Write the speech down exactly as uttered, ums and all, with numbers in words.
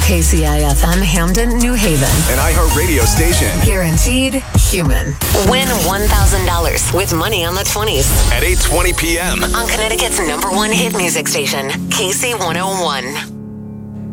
K C I F M Hamden, New Haven. An iHeartRadio station. Guaranteed human. Win one thousand dollars with Money on the twenties. At eight twenty p.m. on Connecticut's number one hit music station, K C one oh one.